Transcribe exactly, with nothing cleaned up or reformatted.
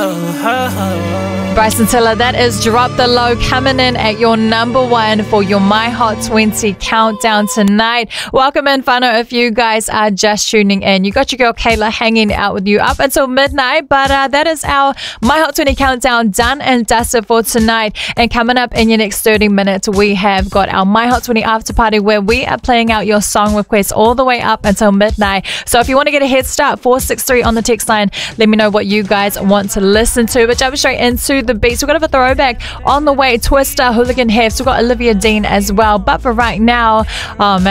Bryson Tiller, that is Drop the Low, coming in at your number one for your My Hot twenty countdown tonight. Welcome in, whānau, if you guys are just tuning in. You got your girl Kayla hanging out with you up until midnight, but uh, that is our My Hot twenty countdown done and dusted for tonight. And coming up in your next thirty minutes, we have got our My Hot twenty after party where we are playing out your song requests all the way up until midnight. So if you want to get a head start, four six three on the text line, let me know what you guys want to listen to. But jump straight into the beats. We've got a throwback on the way. Twister, Hooligan Hefts. We've got Olivia Dean as well. But for right now, oh man.